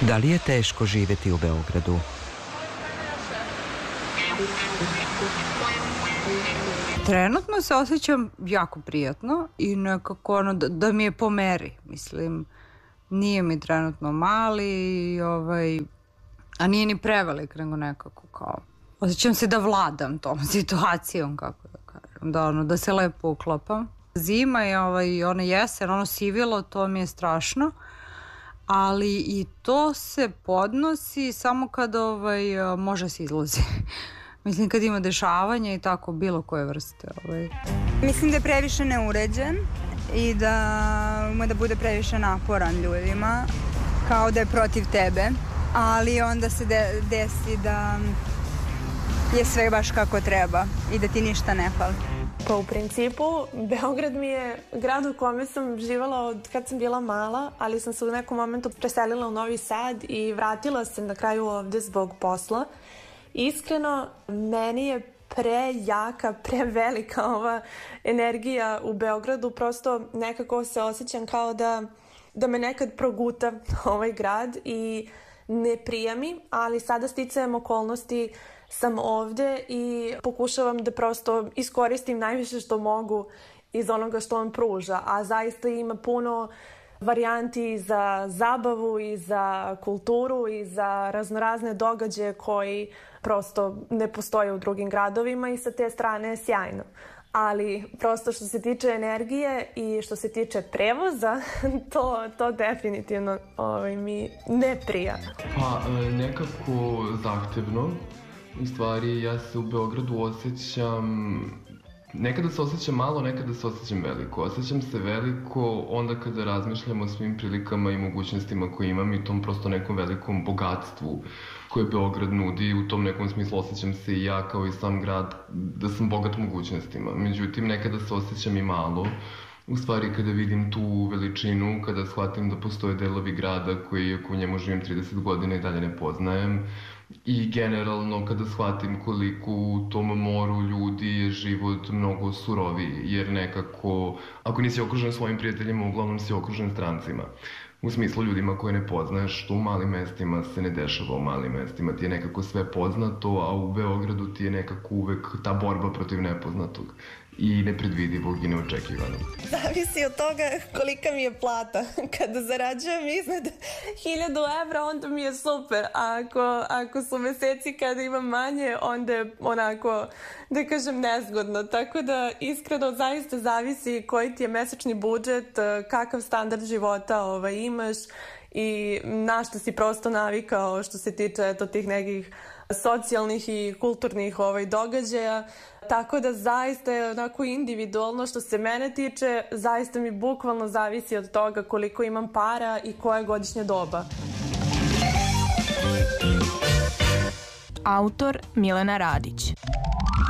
Da li je teško živeti u Beogradu? Trenutno se osjećam jako prijatno i nekako ono da mi je po meri, mislim. Nije mi trenutno mali, a nije ni prevelik, nego nekako kao... Osjećam se da vladam tom situacijom, kako da kažem, da se lepo uklopam. Zima i ona jesen, ono sivilo, to mi je strašno, ali i to se podnosi samo kad može se izlazi. Mislim, kad ima dešavanja i tako, bilo koje vrste. Mislim da je previše neuređen i da ume da bude previše naporan ljudima, kao da je protiv tebe, ali onda se desi da je sve baš kako treba i da ti ništa ne fali. Pa u principu, Beograd mi je grad u kome sam živala od kad sam bila mala, ali sam se u nekom momentu preselila u Novi Sad i vratila se na kraju ovde zbog posla. Iskreno, meni je prejaka, prevelika ova energija u Beogradu. Prosto nekako se osjećam kao da me nekad proguta ovaj grad i ne prija mi, ali sada sticajem okolnosti sam ovde i pokušavam da prosto iskoristim najviše što mogu iz onoga što on pruža, a zaista ima puno varijanti za zabavu i za kulturu i za raznorazne događaje koji prosto ne postoje u drugim gradovima i sa te strane je sjajno. Ali prosto što se tiče energije i što se tiče prevoza, to definitivno mi ne prija. Pa nekako zahtevno. U stvari ja se u Beogradu osjećam... Nekada se osjećam malo, nekada se osjećam veliko. Osjećam se veliko onda kada razmišljam o svim prilikama i mogućnostima koje imam i tom prosto nekom velikom bogatstvu koje Beograd nudi. U tom nekom smislu osjećam se i ja kao i sam grad da sam bogat mogućnostima. Međutim, nekada se osjećam i malo. U stvari, kada vidim tu veličinu, kada shvatim da postoje delovi grada koji, ako u njemu živim 30 godina, i dalje ne poznajem, i generalno kada shvatim koliko u tom moru ljudi je život mnogo suroviji, jer nekako, ako nisi okružen svojim prijateljima, uglavnom si okružen strancima. U smislu ljudima koje ne poznaješ, što u malim mestima se ne dešava u malim mestima. Ti je nekako sve poznato, a u Beogradu ti je nekako uvek ta borba protiv nepoznatog i nepredvidivog i neočekivanog. Zavisi od toga kolika mi je plata. Kada zarađujem iznad 1000 evra, onda mi je super. A ako su meseci kada imam manje, onda je onako, da kažem, nezgodno. Tako da, iskreno, zaista zavisi koji ti je mesečni budžet, kakav standard života imaš i na što si prosto navikao što se tiče tih nekih socijalnih i kulturnih događaja. Tako da zaista je onako individualno što se mene tiče, zaista mi bukvalno zavisi od toga koliko imam para i koje godišnje doba. Autor Milena Radić.